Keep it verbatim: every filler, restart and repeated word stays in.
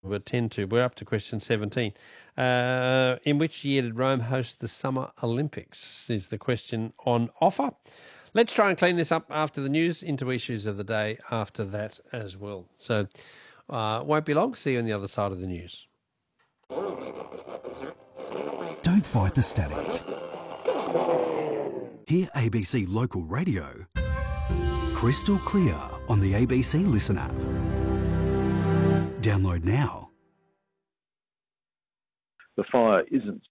We're ten to. We're up to question seventeen. Uh, in which year did Rome host the Summer Olympics? Is the question on offer. Let's try and clean this up after the news, into issues of the day after that as well. So, uh, won't be long. See you on the other side of the news. Don't fight the static. Hear A B C Local Radio crystal clear on the A B C Listen app. Download now. The fire isn't